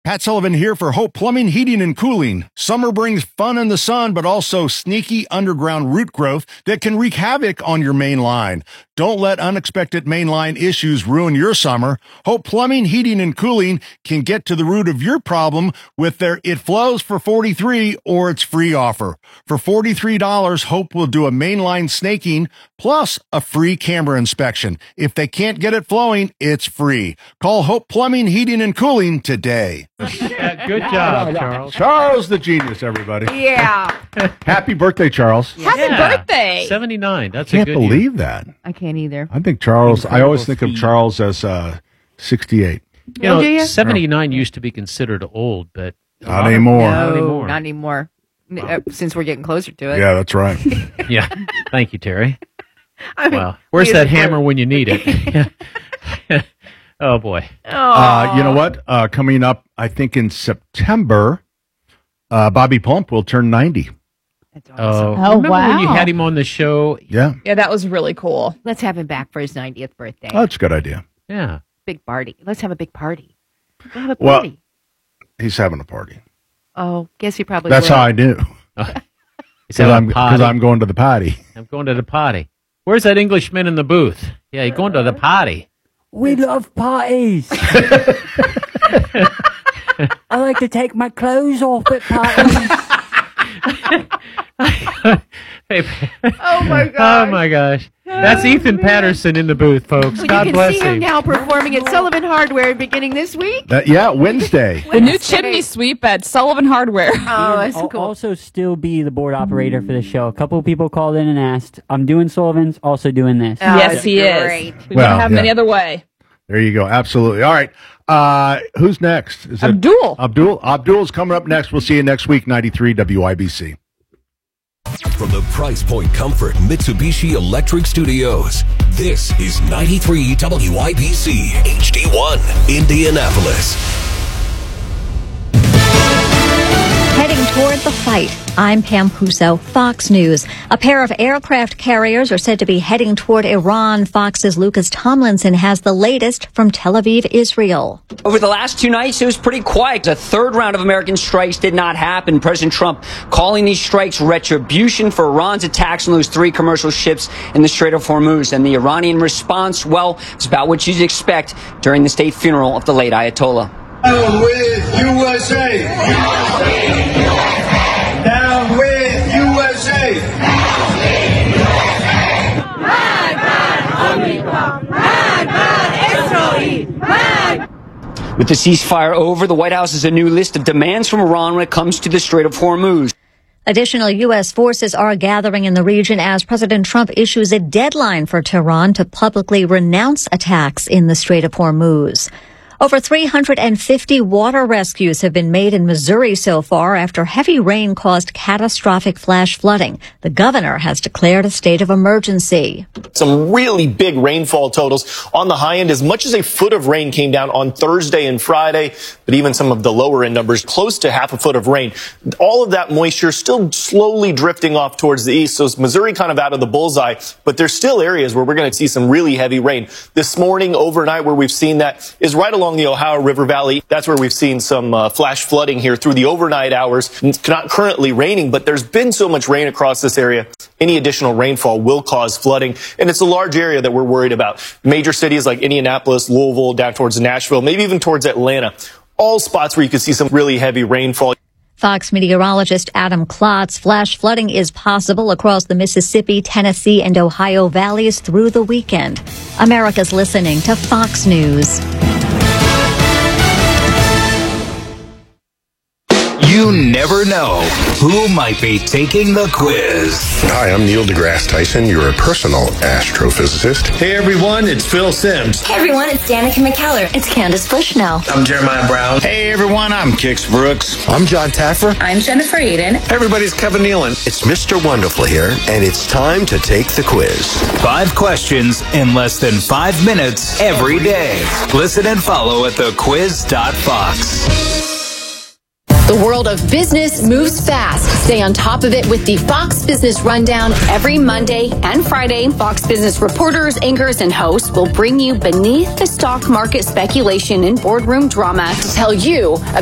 Pat Sullivan here for Hope Plumbing, Heating, and Cooling. Summer brings fun in the sun, but also sneaky underground root growth that can wreak havoc on your main line. Don't let unexpected mainline issues ruin your summer. Hope Plumbing, Heating, and Cooling can get to the root of your problem with their It Flows for $43 or It's Free offer. For $43, Hope will do a mainline snaking plus a free camera inspection. If they can't get it flowing, it's free. Call Hope Plumbing, Heating, and Cooling today. Good job, Charles. Charles the genius, everybody. Yeah. Happy birthday, Charles. Happy birthday. 79. That's I can't a good believe year. that. I can't either. I think Charles, I always think of Charles as 68. You know, do you? 79 used to be considered old, but Not anymore. No, not anymore. Since we're getting closer to it. Yeah, that's right. yeah. Thank you, Terry. I mean, Well, where's that hammer when you need it? Oh, boy. You know what? Coming up, I think in September, Bobby Plump will turn 90. That's awesome. Remember when you had him on the show? Yeah. Yeah, that was really cool. Let's have him back for his 90th birthday. Oh, that's a good idea. Yeah. Big party. Let's have a big party. We'll have a Well, party. He's having a party. Oh, guess he probably That's will. how I knew. He's having a Because potty. I'm going to the potty. I'm going to the potty. Where's that Englishman in the booth? Yeah, he's going to the potty. We love parties. I like to take my clothes off at parties. Hey, Oh, my God. oh, my gosh. That's Ethan Patterson in the booth, folks. Well, God you can bless see him him. now performing at Sullivan Hardware beginning this week. Wednesday. The new chimney sweep at Sullivan Hardware. Oh, that's I'll cool. also still be the board operator for the show. A couple of people called in and asked, I'm doing Sullivan's, also doing this. Oh, Yes, that's he great. is. We don't have him any yeah. other way. There you go. Absolutely. All right. Who's next? Is it Abdul. Abdul's coming up next. We'll see you next week, 93 WIBC. From the Price Point Comfort Mitsubishi Electric Studios, this is 93 WIBC HD1 Indianapolis. Heading toward the fight. I'm Pam Puso, Fox News. A pair of aircraft carriers are said to be heading toward Iran. Fox's Lucas Tomlinson has the latest from Tel Aviv, Israel. Over the last 2 nights, it was pretty quiet. The third round of American strikes did not happen. President Trump calling these strikes retribution for Iran's attacks on those 3 commercial ships in the Strait of Hormuz. And the Iranian response, well, it's about what you'd expect during the state funeral of the late Ayatollah. Down with USA! Down with USA! With the ceasefire over, the White House has a new list of demands from Iran when it comes to the Strait of Hormuz. Additional U.S. forces are gathering in the region as President Trump issues a deadline for Tehran to publicly renounce attacks in the Strait of Hormuz. Over 350 water rescues have been made in Missouri so far after heavy rain caused catastrophic flash flooding. The governor has declared a state of emergency. Some really big rainfall totals on the high end. As much as a foot of rain came down on Thursday and Friday, but even some of the lower end numbers, close to half a foot of rain. All of that moisture still slowly drifting off towards the east. So Missouri kind of out of the bullseye, but there's still areas where we're going to see some really heavy rain. This morning, overnight, where we've seen that is right along the Ohio River Valley. That's where we've seen some flash flooding here through the overnight hours. It's not currently raining, but there's been so much rain across this area. Any additional rainfall will cause flooding, and it's a large area that we're worried about. Major cities like Indianapolis, Louisville, down towards Nashville, maybe even towards Atlanta. All spots where you can see some really heavy rainfall. Fox meteorologist Adam Klotz, flash flooding is possible across the Mississippi, Tennessee, and Ohio valleys through the weekend. America's listening to Fox News. You never know who might be taking the quiz. Hi, I'm Neil deGrasse Tyson, your personal astrophysicist. Hey everyone, it's Phil Sims. Hey everyone, it's Danica McKellar. It's Candace Bushnell. I'm Jeremiah Brown. Hey everyone, I'm Kix Brooks. I'm John Taffer. I'm Jennifer Eden. Hey everybody, it's Kevin Nealon. It's Mr. Wonderful here, and it's time to take the quiz. 5 questions in less than 5 minutes every day. Listen and follow at thequiz.fox. The world of business moves fast. Stay on top of it with the Fox Business Rundown every Monday and Friday. Fox Business reporters, anchors, and hosts will bring you beneath the stock market speculation and boardroom drama to tell you